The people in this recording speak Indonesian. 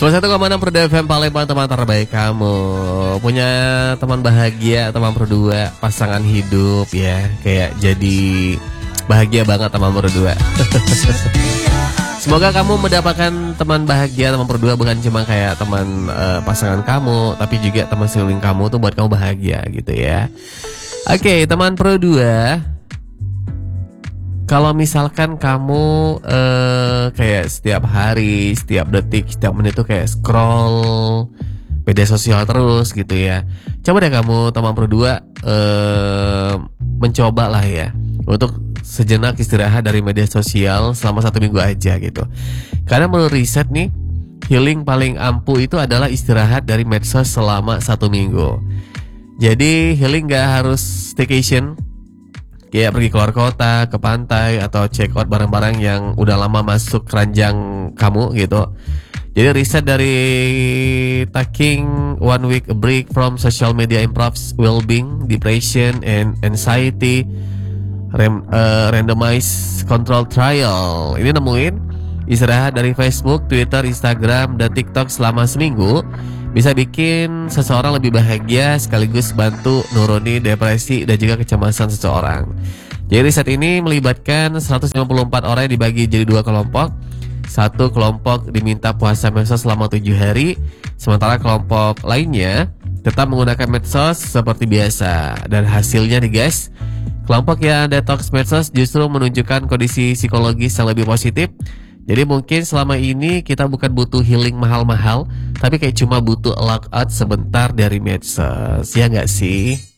101,6 Pro FM Palembang, teman terbaik kamu. Punya teman bahagia, teman berdua, pasangan hidup ya. Kayak jadi bahagia banget teman berdua. Semoga kamu mendapatkan teman bahagia, teman berdua, bukan cuma kayak teman pasangan kamu, tapi juga teman sekeliling kamu tuh buat kamu bahagia gitu ya. Oke, teman Pro 2. Kalau misalkan kamu kayak setiap hari, setiap detik, setiap menit tuh kayak scroll media sosial terus gitu ya. Coba deh kamu teman berdua mencoba lah ya untuk sejenak istirahat dari media sosial selama 1 minggu aja gitu. Karena menurut riset nih, healing paling ampuh itu adalah istirahat dari medsos selama 1 minggu. Jadi healing gak harus staycation, kayak pergi keluar kota, ke pantai, atau check out barang-barang yang udah lama masuk keranjang kamu gitu. Jadi riset dari Taking 1 Week a Break from Social Media Improves Well-being, Depression, and Anxiety Randomized Control Trial. Ini nemuin istirahat dari Facebook, Twitter, Instagram, dan TikTok selama seminggu bisa bikin seseorang lebih bahagia sekaligus bantu nuruni depresi dan juga kecemasan seseorang. Jadi riset ini melibatkan 154 orang yang dibagi jadi 2 kelompok. Satu kelompok diminta puasa medsos selama 7 hari, sementara kelompok lainnya tetap menggunakan medsos seperti biasa. Dan hasilnya nih guys, kelompok yang detox medsos justru menunjukkan kondisi psikologis yang lebih positif. Jadi mungkin selama ini kita bukan butuh healing mahal-mahal, tapi kayak cuma butuh lockout sebentar dari medsos, ya nggak sih?